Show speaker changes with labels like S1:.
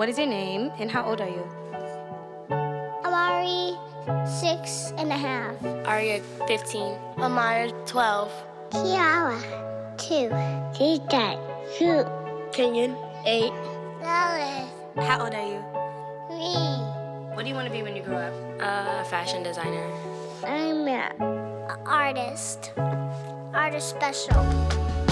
S1: What is your name and how old are you?
S2: Amari, 6.5.
S3: Aria, 15. Amaya, 12.
S2: Kiara, 2. Tita, 2.
S3: Kenyon, 8.
S2: Lois,
S1: How old are you?
S2: 3.
S1: What do you want to be when you grow up?
S3: A fashion designer.
S2: I'm an artist. Artist special.